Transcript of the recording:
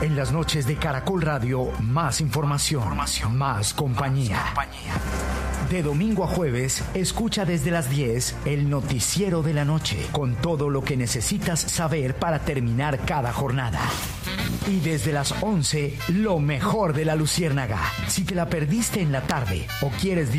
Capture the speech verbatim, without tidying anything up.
En las noches de Caracol Radio, más información, información. Más compañía. Más compañía. De domingo a jueves, escucha desde las diez el noticiero de la noche, con todo lo que necesitas saber para terminar cada jornada. Y desde las once, lo mejor de la Luciérnaga. Si te la perdiste en la tarde o quieres